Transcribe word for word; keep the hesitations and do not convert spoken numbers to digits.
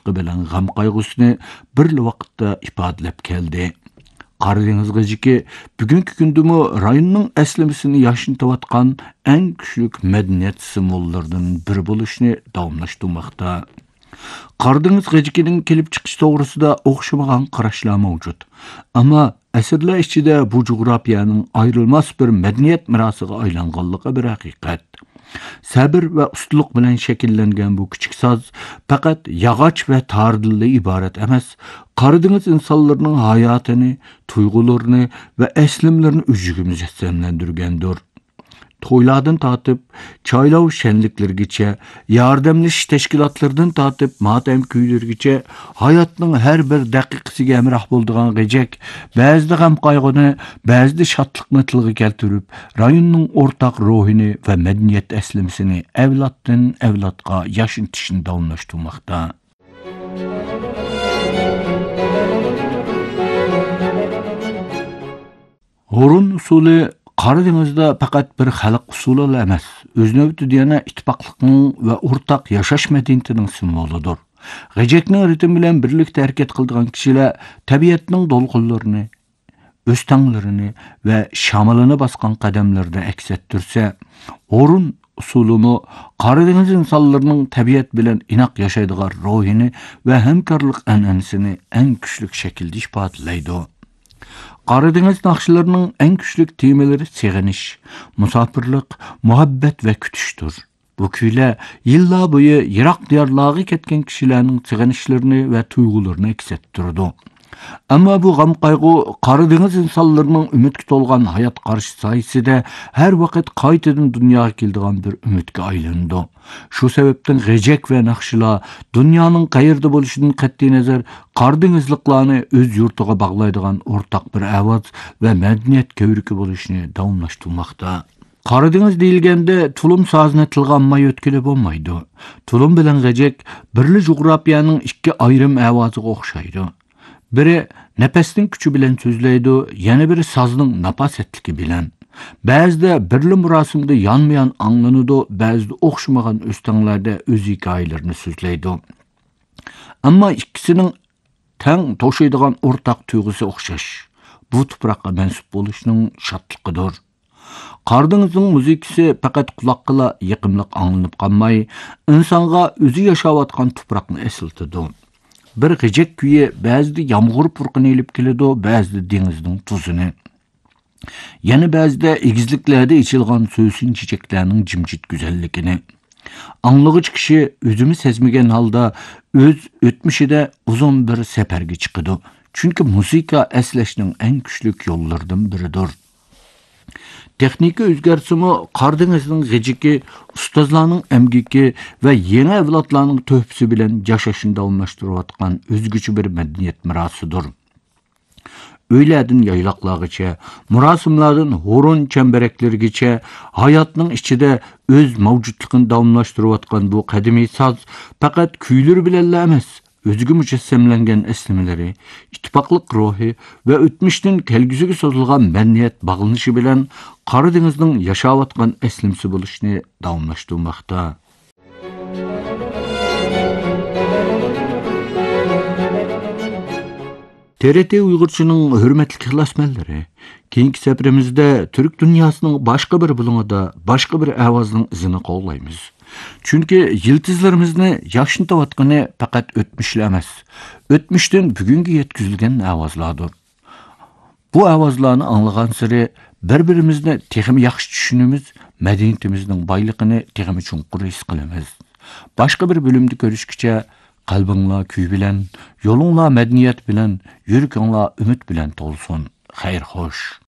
tashviqi bilan g'am qayg'usini bir vaqtda ifodalab keldi. Qara dengiz g'ijiki bugungi kundami rayonning aslimisini yashnatayotgan eng kuchli madaniyat simvollaridan biri bo'lishni davomlashtirmoqda. Qara dengiz g'ijikining kelib chiqish to'g'risida o'xshamagan qarashlar mavjud. Ammo asrlar ichida bu jo'g'rafiyaning ayrilmas bir madaniyat mirosiga aylanganligi bir haqiqat. Sabr va ustunlik bilan shakllangan bu kichik soz faqat yog'och va tardilli iborat emas, Qara dengiz insonlarining hayotini, tuyg'ularini va eslimlarini o'ziga mujassamlantirgandir. To'ylardan tortib, choylov shenliklargacha, yordamlashish tashkilotlaridan tortib, motam kuylargacha hayotning har bir daqiqasiga hamroh bo'ladigan g'ijak, ba'zida g'am qayg'uni, ba'zida shodlikni tilga keltirib, rayonning o'rtaq ruhini va madaniyat aslimisini avloddan avlodga yashnatishni davomlashtirmoqda. Horun usuli Qara dengizda faqat bir xalq usuli emas, o'z navbatida yana ittifoqlikning va o'rtaq yashash madaniyatining simvolidir. G'ijakning ritmi bilan birlikda harakat qiladigan kishilar tabiatning to'lqinlarini, o'z tanglarini va shamolini bosgan qadamlarda aks ettirsa, Horun usulimi Qara dengiz insonlarining tabiat bilan inoq yashaydigan ruhini va hamkorlik an'anasini eng kuchli shaklda ifodalaydi. Qara dengiz naqshlarining eng kuchli temalari seg'inish, musofirlik, muhabbat va kutishdir. Bu kuylar yillar bo'yi yiroq diyorlarga ketgan kishilarning seg'inishlarini va tuyg'ularini aks ettirdi. Ammo bu g'am qayg'u Qara dengiz insonlarining umidga to'lgan hayot qarashi soyasida har vaqt qaytadan dunyoga keladigan bir umidga aylandi. Shu sababdan g'ijak va naqshlar dunyoning qayerda bo'lishidan qat'iy nazar Qara dengizliklarni o'z yurtiga bog'laydigan o'rtaq bir ovoz va madaniyat ko'riki bo'lishni davomlashtirmoqda. Qara dengiz deyilganda tulum sozini tilga olmay o'tkili bo'lmaydi. Tulum bilan g'ijak birli jo'g'rafiyaning ikki ayrim ovoziga o'xshaydi. Biri nafasning kuchi bilan so'zlaydi, yana biri sozning nafasatligi bilan. Ba'zida birli murosimda yonma-yon anglanadi, ba'zida o'xshamagan o'stanglarda o'z hikoyalarini so'zlaydi. Ammo ikkisining tang to'shaydigan o'rtaq tuyg'usi o'xshash. Bu tuproqqa mansub bo'lishning shodligidir. Qara dengizning muzikasi faqat quloqqa yiqimliq anglanib qolmay, insonga o'zi yashayotgan tuproqni eslatadi. Bir g'ijak kuyi ba'zida yomg'ir purqini elib keladi, ba'zida dengizning tuzini. Yana ba'zida egizliklarda ichilgan so'sin chechaklarning jimjit go'zalligini. Anglag'ich kishi o'zini sezmagan holda o'z o'tmishida uzun bir safarga chiqadi. Chunki musiqa eslashning eng kuchli yo'llaridan biridir. Texnika o'zgarsimi, Qara dengizning g'ijiki, ustozlarning emgiki va yangi avlodlarning to'hfasi bilan yashashini davomlashtirayotgan o'zgacha bir madaniyat mirosidir. O'ylardan yayloqlargacha, murosimlardan Horun chambaraklargacha hayotning ichida o'z mavjudligini davomlashtirayotgan bu qadimiy soz faqat kuylar bilan emas, o'ziga mujassamlangan eslimalari, ittifoqlik ruhi va o'tmishdan kelgusiga so'zilgan madaniyat bog'lanishi bilan Qara dengizning yashayotgan eslimsi bo'lishni davomlashtirmoqda. T R T Uyg'urchaning hurmatli ixlosmandlari, keyingi safarimizda Turk dunyosining boshqa bir bulung'ida boshqa bir ovozning izini qo'llaymiz. Chunki yıldızlarimizni yashnatayotgani faqat o'tmishlar emas, o'tmishdan bugunga yetkazilgan ovozlardir. Bu ovozlarni anglagan sari bir-birimizni texmi yaxshi tushunimiz, madaniyatimizning boyligini texmi chunqur his qilamiz. Boshqa bir bölümde ko'rishguncha qalbinglar kuy bilan, yo'linglar madaniyat bilan, yuraginglar umid bilan to'lsin. Xayr xo'sh.